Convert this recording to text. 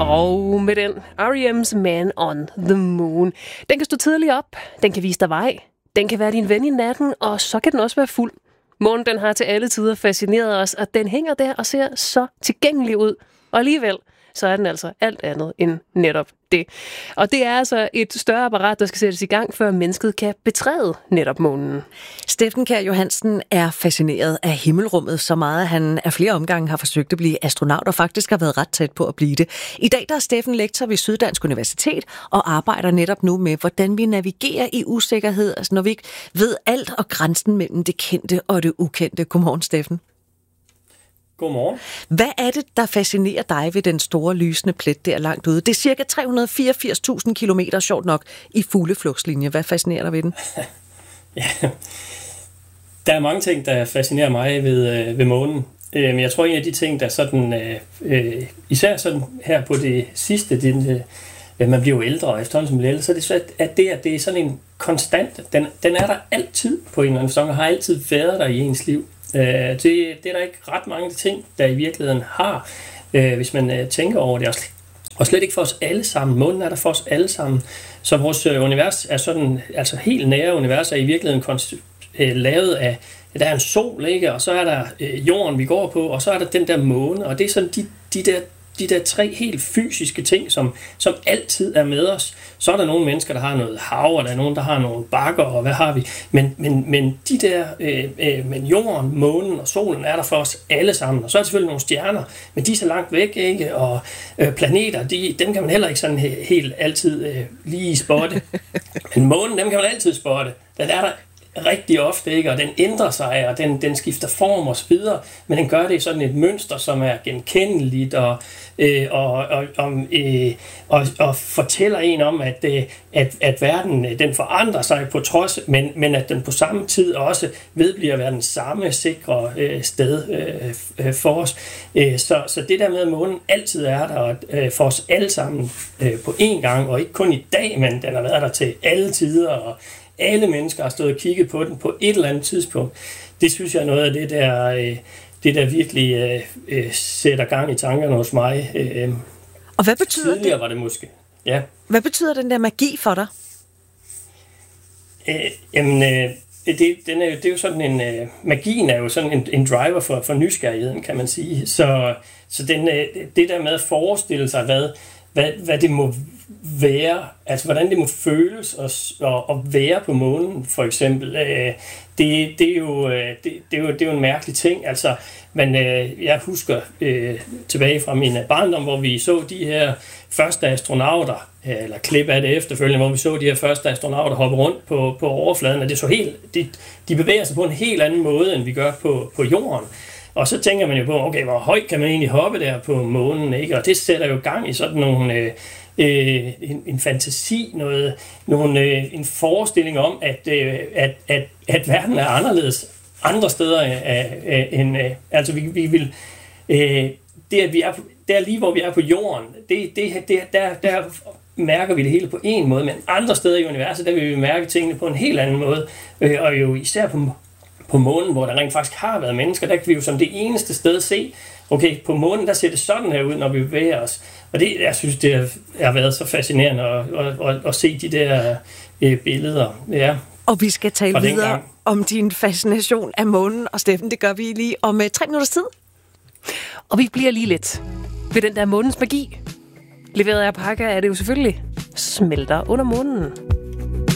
Og med den R.E.M's Man on the Moon. Den kan stå tidligt op, den kan vise dig vej, den kan være din ven i natten, og så kan den også være fuld. Månen den har til alle tider fascineret os, og den hænger der og ser så tilgængelig ud. Og alligevel, så er den altså alt andet end netop det. Og det er altså et større apparat, der skal sættes i gang, før mennesket kan betræde netop månen. Steffen Kjær Johansen er fascineret af himmelrummet så meget, at han af flere omgange har forsøgt at blive astronaut, og faktisk har været ret tæt på at blive det. I dag der er Steffen lektor ved Syddansk Universitet og arbejder netop nu med, hvordan vi navigerer i usikkerhed, altså når vi ikke ved alt og grænsen mellem det kendte og det ukendte. Godmorgen, Steffen. Godmorgen. Hvad er det, der fascinerer dig ved den store lysende plet der langt ude? Det er cirka 384.000 kilometer, sjovt nok, i fugleflugtslinje. Hvad fascinerer dig ved den? Ja, der er mange ting, der fascinerer mig ved månen. Men jeg tror, en af de ting, der sådan, især sådan her på det sidste, man bliver jo ældre, og efterhånden som bliver ældre, så er det så, at det er sådan en konstant. Den er der altid på en eller anden sæson, og har altid været der i ens liv. Det er der ikke ret mange ting, der i virkeligheden har, hvis man tænker over det. Og slet ikke for os alle sammen. Månen er der for os alle sammen. Så vores univers er sådan, altså helt nære univers er i virkeligheden lavet af, der er en sol, ikke? Og så er der jorden, vi går på, og så er der den der måne, og det er sådan de der tre helt fysiske ting, som altid er med os. Så er der nogle mennesker, der har noget hav, og der er nogen, der har nogle bakker, og hvad har vi. Men de der, men jorden, månen og solen er der for os alle sammen. Og så er der selvfølgelig nogle stjerner, men de er så langt væk, ikke? Og planeter, dem kan man heller ikke sådan helt altid lige spotte. Men månen, dem kan man altid spotte. Den er der rigtig ofte, ikke? Og den ændrer sig, og den skifter form og så videre, men den gør det i sådan et mønster, som er genkendeligt og fortæller en om, at verden den forandrer sig på trods, men at den på samme tid også vedbliver at være den samme sikre sted for os. Så det der med, at månen altid er der for os alle sammen på én gang, og ikke kun i dag, men den har været der til alle tider, og alle mennesker har stået og kigget på den på et eller andet tidspunkt. Det synes jeg er noget af det der virkelig sætter gang i tankerne hos mig. Og hvad betyder tidligere var det måske. Ja. Hvad betyder den der magi for dig? Det er jo sådan en magien er jo sådan en driver for nysgerrigheden, kan man sige. Så det der med at forestille sig, hvad det må være, altså hvordan det må føles at være på månen, for eksempel. Det er jo en mærkelig ting. Altså, men jeg husker tilbage fra min barndom, hvor vi så de her første astronauter, eller klip af det efterfølgende, hvor vi så de her første astronauter hoppe rundt på overfladen, og det så helt, de bevæger sig på en helt anden måde, end vi gør på jorden. Og så tænker man jo på, okay, hvor højt kan man egentlig hoppe der på månen, ikke? Og det sætter jo gang i sådan nogle en fantasi, en forestilling om, at verden er anderledes andre steder end altså vi vil det at vi er der lige hvor vi er på jorden, der mærker vi det hele på en måde, men andre steder i universet, der vil vi mærke tingene på en helt anden måde, og jo især på månen, hvor der rent faktisk har været mennesker, der kan vi jo som det eneste sted se, okay, på månen, der ser det sådan her ud, når vi bevæger os. Og det, jeg synes, det har været så fascinerende at se de der billeder. Ja. Og vi skal tale videre om din fascination af månen, og Steffen, det gør vi lige om 3 minutters tid. Og vi bliver lige lidt ved den der månens magi. Leveret af Parker er det jo selvfølgelig smelter under månen.